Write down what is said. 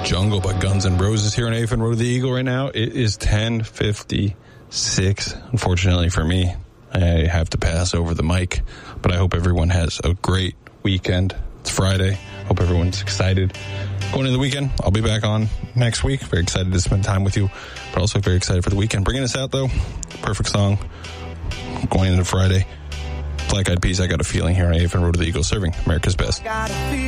Jungle by Guns N' Roses here on AFN Road to the Eagle right now. It is 10:56. Unfortunately for me, I have to pass over the mic, but I hope everyone has a great weekend. It's Friday. Hope everyone's excited going into the weekend. I'll be back on next week. Very excited to spend time with you, but also very excited for the weekend. Bringing us out, though, perfect song going into Friday. Black Eyed Peas, I Got a Feeling here on AFN Road to the Eagle, serving America's best.